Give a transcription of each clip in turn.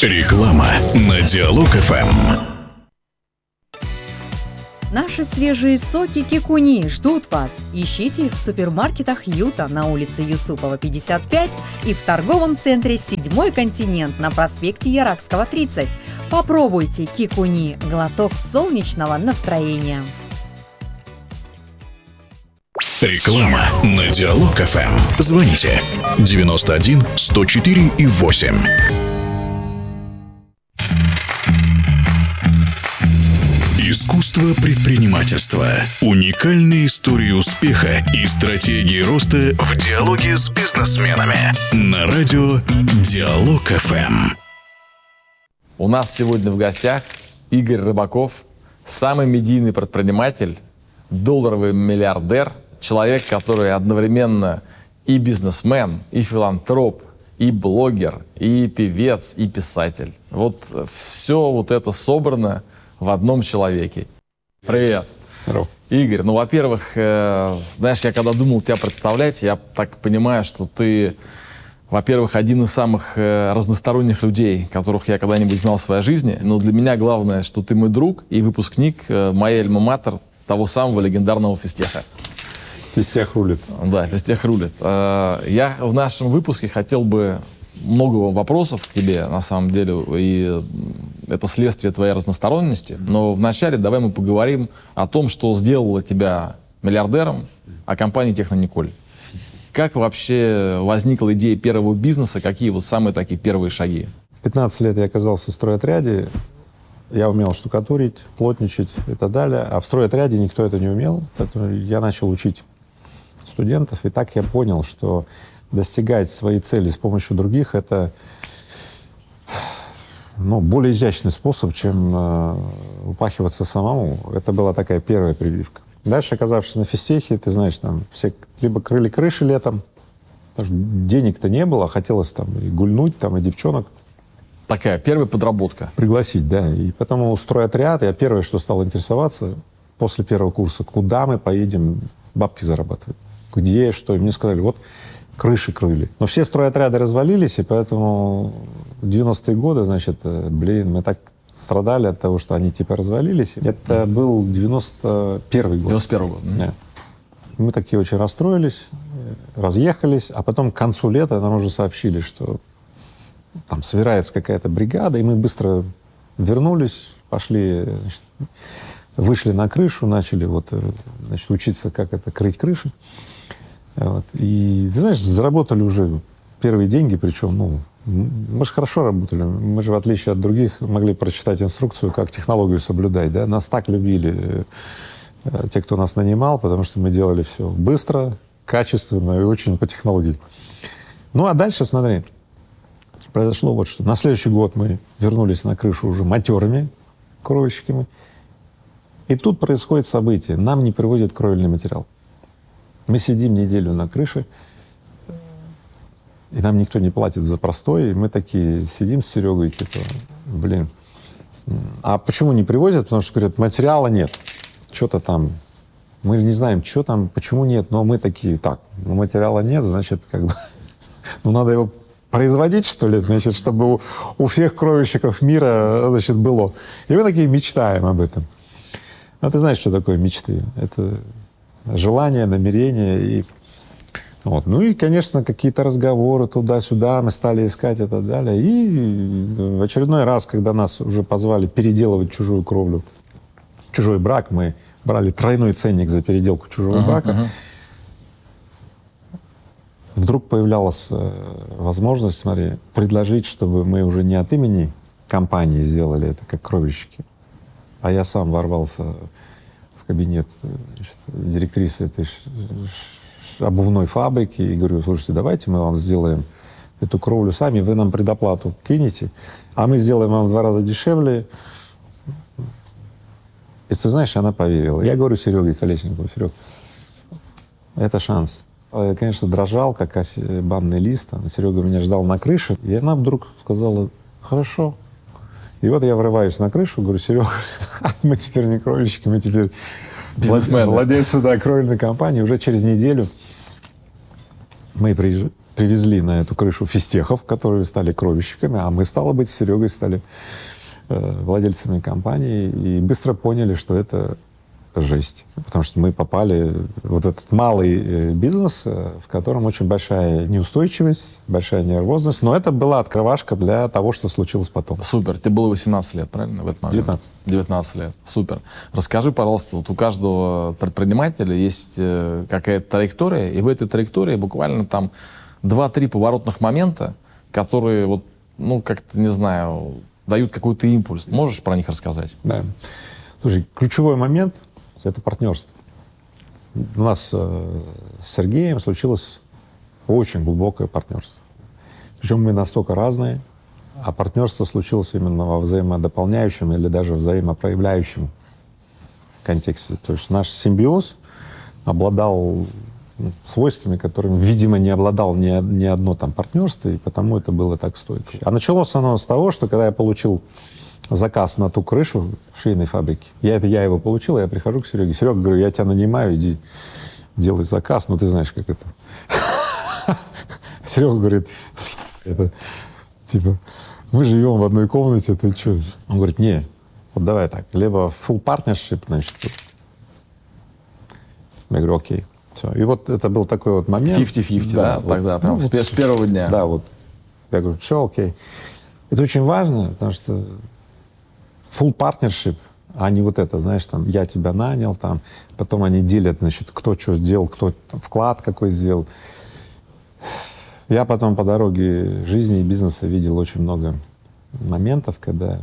Реклама на Диалог ФМ. Наши свежие соки Кикуни ждут вас. Ищите их в супермаркетах Юта на улице Юсупова, 55 и в торговом центре «Седьмой континент» на проспекте Яракского, 30. Попробуйте Кикуни – глоток солнечного настроения. Реклама на Диалог ФМ. Звоните 91 104 и 8. Искусство предпринимательства. Уникальные истории успеха и стратегии роста в диалоге с бизнесменами. На радио Диалог ФМ. У нас сегодня в гостях Игорь Рыбаков, самый медийный предприниматель, долларовый миллиардер, человек, который одновременно и бизнесмен, и филантроп, и блогер, и певец, и писатель. Вот все вот это собрано в одном человеке. Привет. Здорово. Игорь, во-первых, знаешь, я когда думал тебя представлять, я так понимаю, что ты, во-первых, один из самых разносторонних людей, которых я когда-нибудь знал в своей жизни. Но для меня главное, что ты мой друг и выпускник моей альма-матер, того самого легендарного физтеха. Физтех рулит. Да, физтех рулит. Я в нашем выпуске хотел бы много вопросов к тебе, на самом деле, и это следствие твоей разносторонности. Но вначале давай мы поговорим о том, что сделало тебя миллиардером, о компании Технониколь. Как вообще возникла идея первого бизнеса, какие вот самые такие первые шаги? В 15 лет я оказался в стройотряде. Я умел штукатурить, плотничать и так далее. А в стройотряде никто это не умел. Поэтому я начал учить студентов. И так я понял, что достигать своей цели с помощью других — это более изящный способ, чем упахиваться самому. Это была такая первая прививка. Дальше, оказавшись на физтехе, ты знаешь, там все либо крыли крыши летом, потому что денег-то не было, а хотелось там и гульнуть, там, и девчонок. Такая первая подработка. Пригласить, да. И потому стройотряд, я первое, что стал интересоваться после первого курса, куда мы поедем бабки зарабатывать, где, что. И мне сказали, вот крыши крыли. Но все стройотряды развалились, и поэтому в 90-е годы, значит, мы так страдали от того, что они типа развалились. Это был 91-й год. 91-й год. Да. Мы такие очень расстроились, разъехались, а потом к концу лета нам уже сообщили, что там собирается какая-то бригада, и мы быстро вернулись, пошли, значит, вышли на крышу, начали учиться, как это, крыть крыши. Вот. И, ты знаешь, заработали уже первые деньги, причем, мы же хорошо работали. Мы же, в отличие от других, могли прочитать инструкцию, как технологию соблюдать, да. Нас так любили те, кто нас нанимал, потому что мы делали все быстро, качественно и очень по технологии. А дальше, смотри, произошло вот что. На следующий год мы вернулись на крышу уже матерыми кровельщиками. И тут происходит событие. Нам не привозят кровельный материал. Мы сидим неделю на крыше, и нам никто не платит за простой. И мы такие сидим с Серегой, типа, а почему не привозят? Потому что, говорят, материала нет. Что-то там, мы не знаем, что там, почему нет, но мы такие, материала нет, значит, надо его производить, что ли, значит, чтобы у всех кровельщиков мира, значит, было. И мы такие мечтаем об этом. Ты знаешь, что такое мечты? Это желание, намерение. И, конечно, какие-то разговоры туда-сюда, мы стали искать и так далее. И в очередной раз, когда нас уже позвали переделывать чужую кровлю, чужой брак, мы брали тройной ценник за переделку чужого брака, вдруг появлялась возможность, предложить, чтобы мы уже не от имени компании сделали это, как кровельщики, а я сам ворвался в кабинет, значит, директрисы этой обувной фабрики и говорю, слушайте, давайте мы вам сделаем эту кровлю сами, вы нам предоплату кинете, а мы сделаем вам в 2 раза дешевле. И ты знаешь, она поверила. Я говорю Сереге Колесникову, Серег, это шанс. Я, конечно, дрожал, как банный лист. Серега меня ждал на крыше, и она вдруг сказала, хорошо. И вот я врываюсь на крышу, говорю, Серега, мы теперь не кровельщики, мы теперь владельцы кровельной компании. Уже через неделю мы приезжаем. привезли на эту крышу физтехов, которые стали кровельщиками, а мы, стало быть, с Серегой стали владельцами компании и быстро поняли, что это жесть. Потому что мы попали в вот этот малый бизнес, в котором очень большая неустойчивость, большая нервозность. Но это была открывашка для того, что случилось потом. Супер. Тебе было 18 лет, правильно, в этот момент? 19. 19 лет. Супер. Расскажи, пожалуйста, вот у каждого предпринимателя есть какая-то траектория, и в этой траектории буквально там 2-3 поворотных момента, которые вот, ну, как-то, не знаю, дают какой-то импульс. Можешь про них рассказать? Да. Слушай, ключевой момент — это партнерство. У нас с Сергеем случилось очень глубокое партнерство. Причем мы настолько разные, а партнерство случилось именно во взаимодополняющем или даже взаимопроявляющем контексте. То есть наш симбиоз обладал свойствами, которыми, видимо, не обладал ни одно там партнерство, и потому это было так стойко. А началось оно с того, что когда я получил заказ на ту крышу в швейной фабрике, я его получил, я прихожу к Сереге. Серега, говорю, я тебя нанимаю, иди делай заказ. Ну, ты знаешь, как это. Серега говорит, это, типа, мы живем в одной комнате, ты что? Он говорит, не, вот давай так, либо full partnership, значит, я говорю, окей. Все. И вот это был такой вот момент. 50-50, да? Вот, тогда, прям с первого дня. Да, вот. Я говорю, все, окей. Это очень важно, потому что full partnership, а не вот это, знаешь, там, я тебя нанял, там, потом они делят, значит, кто что сделал, кто там, вклад какой сделал. Я потом по дороге жизни и бизнеса видел очень много моментов, когда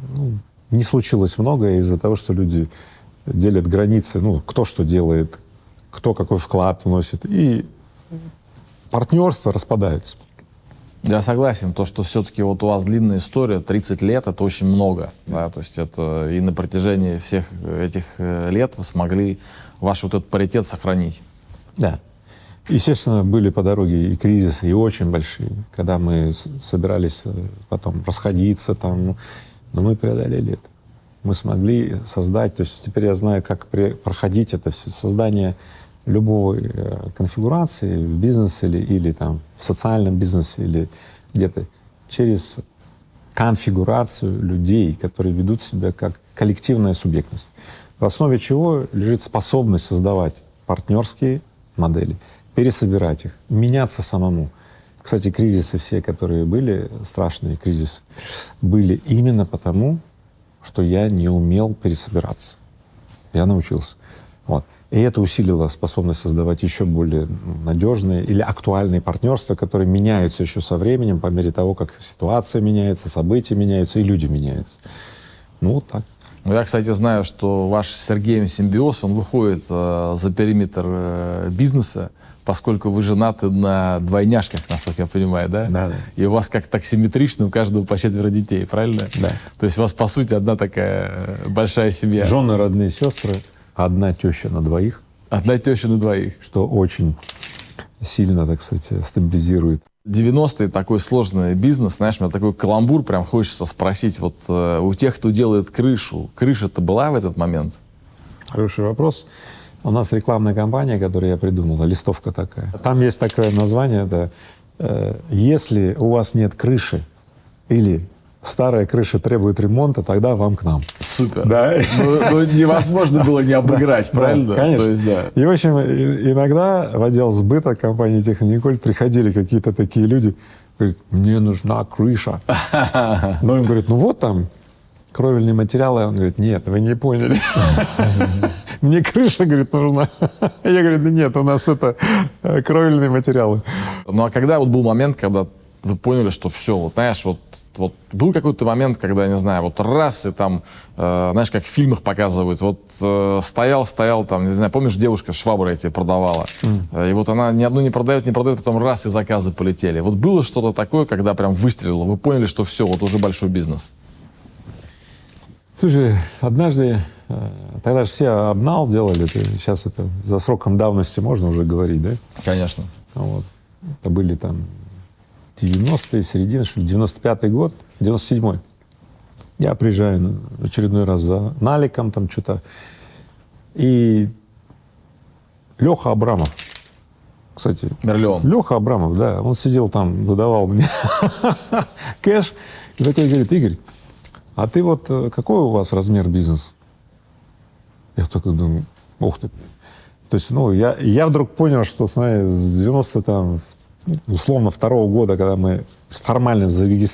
не случилось многое из-за того, что люди делят границы, ну, кто что делает, кто какой вклад вносит, и партнерства распадаются. Я согласен, то, что все-таки вот у вас длинная история, 30 лет, это очень много, да, то есть это и на протяжении всех этих лет вы смогли ваш вот этот паритет сохранить. Да. Естественно, были по дороге и кризисы, и очень большие, когда мы собирались потом расходиться там, но мы преодолели это. Мы смогли создать, то есть теперь я знаю, как проходить это все, создание любой конфигурации в бизнесе или там в социальном бизнесе или где-то через конфигурацию людей, которые ведут себя как коллективная субъектность, в основе чего лежит способность создавать партнерские модели, пересобирать их, меняться самому. Кстати, кризисы все, которые были, страшные кризисы, были именно потому, что я не умел пересобираться. Я научился. Вот. И это усилило способность создавать еще более надежные или актуальные партнерства, которые меняются еще со временем по мере того, как ситуация меняется, события меняются и люди меняются. Ну, вот так. Ну, я, кстати, знаю, что ваш с Сергеем симбиоз, он выходит за периметр бизнеса, поскольку вы женаты на двойняшках, насколько я понимаю, да? Да, да. И у вас как-то так симметрично, у каждого по 4 детей, правильно? Да. То есть у вас, по сути, одна такая большая семья. Жены, родные сестры, одна теща на двоих. Одна теща на двоих. Что очень сильно, так сказать, стабилизирует. 90-е такой сложный бизнес, знаешь, у меня такой каламбур, прям хочется спросить, вот у тех, кто делает крышу, крыша-то была в этот момент? Хороший вопрос. У нас рекламная кампания, которую я придумал, листовка такая. Там есть такое название, это «Если у вас нет крыши или старая крыша требует ремонта, тогда вам к нам». Супер. Да. Ну, невозможно было не обыграть, правильно? Да, конечно. То есть, да. И, в общем, иногда в отдел сбыта компании «Техниколь» приходили какие-то такие люди, говорят, мне нужна крыша. Но им говорят, ну вот там кровельные материалы. Он говорит, нет, вы не поняли. Мне крыша, говорит, нужна. Я говорю, да нет, у нас это кровельные материалы. Ну а когда вот был момент, когда вы поняли, что все, вот знаешь, вот был какой-то момент, когда, не знаю, вот раз, и там, знаешь, как в фильмах показывают, вот стоял там, не знаю, помнишь, девушка швабры эти продавала, и вот она ни одну не продает, потом раз, и заказы полетели. Вот было что-то такое, когда прям выстрелило, вы поняли, что все, вот уже большой бизнес? Слушай, однажды, тогда же все обнал делали, сейчас это за сроком давности можно уже говорить, да? Конечно. Вот. Это были там 90-е, середина, что ли, 95-й год, 97-й. Я приезжаю очередной раз за наликом там что-то. И Леха Абрамов, кстати, Мерлион. Леха Абрамов, да, он сидел там, выдавал мне кэш, и такой говорит: Игорь, а ты вот какой у вас размер бизнеса? Я такой думаю, ух ты. То есть, ну, я вдруг понял, что, знаешь, с 90 там, условно, 2-го года, когда мы формально зарегистрировались